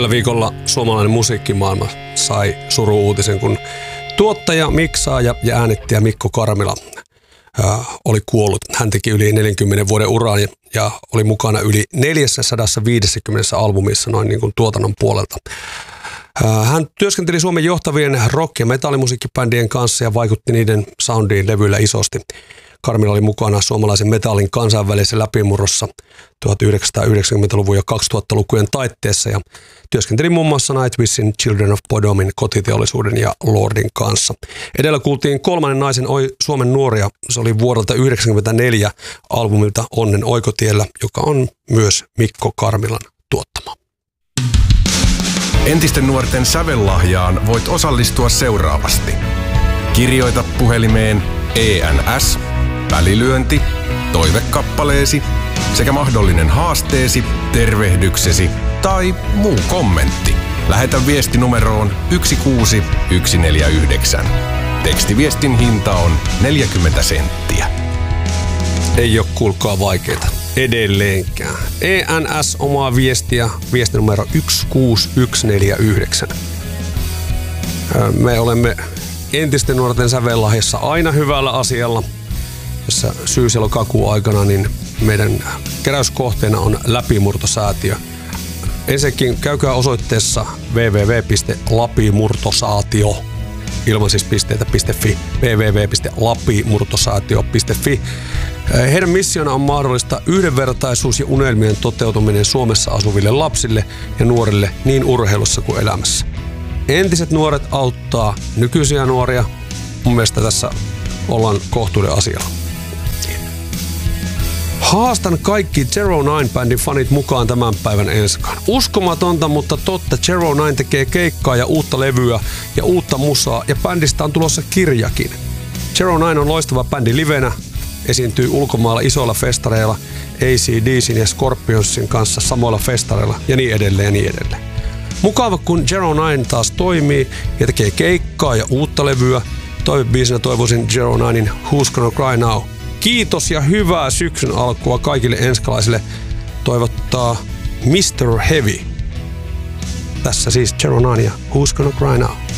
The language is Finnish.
Tällä viikolla suomalainen musiikkimaailma sai suru-uutisen, kun tuottaja, miksaaja ja äänittäjä Mikko Karmila oli kuollut. Hän teki yli 40 vuoden uran ja oli mukana yli 450 albumissa noin niin kuin tuotannon puolelta. Hän työskenteli Suomen johtavien rock- ja metallimusiikkibändien kanssa ja vaikutti niiden soundiin levyillä isosti. Karmila oli mukana suomalaisen metallin kansainvälisessä läpimurrossa 1990-luvun ja 2000-lukujen taitteessa ja työskenteli muun muassa Nightwishin, Children of Bodomin, Kotiteollisuuden ja Lordin kanssa. Edellä kuultiin Kolmannen naisen Suomen nuoria. Se oli vuodelta 1994 albumilta Onnen oikotiellä, joka on myös Mikko Karmilan tuottama. Entisten nuorten sävellahjaan voit osallistua seuraavasti. Kirjoita puhelimeen ENS, välilyönti, toivekappaleesi sekä mahdollinen haasteesi, tervehdyksesi tai muu kommentti. Lähetä viesti numeroon 16149. Tekstiviestin hinta on 40 senttiä. Ei ole kuulkaa vaikeita. Edelleenkään. ENS omaa viestiä, viestinumero 16149. Me olemme entisten nuorten sävellahjassa aina hyvällä asialla. Tässä syys-elokuun aikana niin meidän keräyskohteena on Läpimurtosäätiö. Ensinnäkin käykää osoitteessa www.lapimurtosaatio ilman siis pisteitä.fi www.lapimurtosäätiö.fi. Heidän missiona on mahdollista yhdenvertaisuus ja unelmien toteutuminen Suomessa asuville lapsille ja nuorille niin urheilussa kuin elämässä. Entiset nuoret auttaa nykyisiä nuoria. Mun mielestä tässä ollaan kohtuuden asialla. Haastan kaikki Zero Nine-bändin fanit mukaan tämän päivän Enskaan. Uskomatonta, mutta totta. Zero Nine tekee keikkaa ja uutta levyä ja uutta musaa ja bändistä on tulossa kirjakin. Zero Nine on loistava bändi livenä. Esiintyy ulkomailla isoilla festareilla AC/DC:n ja Scorpionsin kanssa samoilla festareilla ja niin edelleen ja niin edelleen. Mukava, kun Zero Nine taas toimii ja tekee keikkaa ja uutta levyä. Toivebiisinä toivoisin Zero Ninein Who's Gonna Cry Now. Kiitos ja hyvää syksyn alkua kaikille enskalaisille. Toivottaa Mr. Heavy. Tässä siis Zero Nine ja Who's Gonna Cry Now.